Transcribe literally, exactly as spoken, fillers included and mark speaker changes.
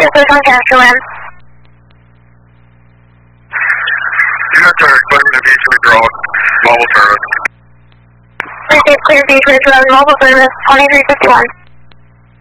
Speaker 1: This is on Castro.
Speaker 2: Unit turret, clear to beach withdrawal, mobile service.
Speaker 1: Receive clear beach withdrawal, mobile service, twenty-three fifty-one.